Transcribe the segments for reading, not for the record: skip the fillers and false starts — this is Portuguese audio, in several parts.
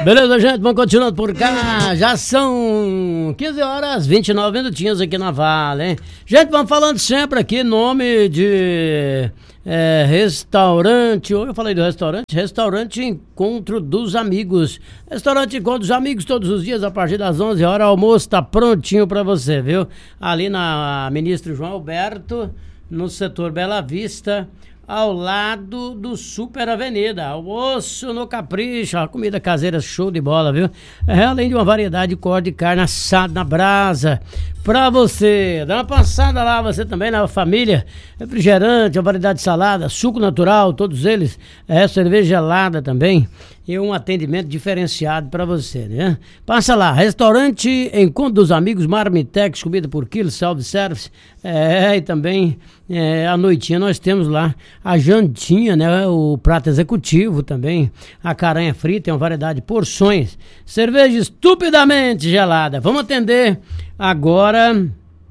Beleza, gente? Vamos continuando por cá. Já são 15 horas, 29 minutinhos aqui na Vale, hein? Gente, vamos falando sempre aqui nome de restaurante. Eu falei do restaurante Encontro dos Amigos. Restaurante Encontro dos Amigos todos os dias a partir das 11 horas. O almoço tá prontinho pra você, viu? Ali na Ministro João Alberto, no setor Bela Vista, ao lado do Super Avenida. Almoço no Capricho, a comida caseira show de bola, viu? Além de uma variedade de corte de carne assada na brasa pra você. Dá uma passada lá, você também, na família. Refrigerante, uma variedade de salada, suco natural, todos eles. Cerveja gelada também. E um atendimento diferenciado pra você, né? Passa lá, restaurante Encontro dos Amigos, Marmitex, comida por quilo, self-service. E também à noitinha nós temos lá a jantinha, né? O prato executivo também, a caranha frita, tem uma variedade de porções. Cerveja estupidamente gelada. Vamos atender agora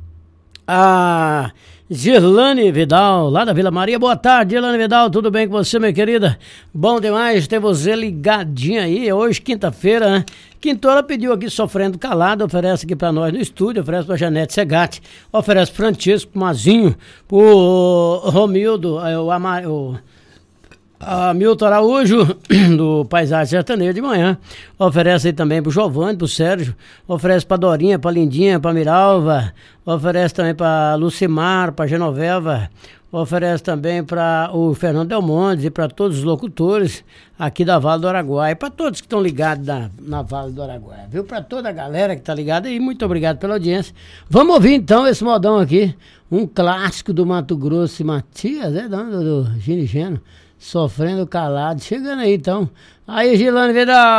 a Girlane Vidal, lá da Vila Maria. Boa tarde, Girlane Vidal, tudo bem com você, minha querida? Bom demais ter você ligadinha aí, hoje quinta-feira, né? Quintora pediu aqui Sofrendo Calado, oferece aqui pra nós no estúdio, oferece pra Janete Segatti, oferece Francisco Mazinho, pro Romildo, a Milton Araújo, do Paisagem Sertanejo de manhã. Oferece aí também pro Giovanni, pro Sérgio. Oferece pra Dorinha, pra Lindinha, pra Miralva. Oferece também pra Lucimar, pra Genoveva. Oferece também para o Fernando Del Monte e para todos os locutores aqui da Vale do Araguaia. E para todos que estão ligados na Vale do Araguaia, viu? Para toda a galera que está ligada aí, muito obrigado pela audiência. Vamos ouvir então esse modão aqui, um clássico do Mato Grosso e Matias, do Gini Geno, Sofrendo Calado. Chegando aí então. Aí, Girlane Vidal.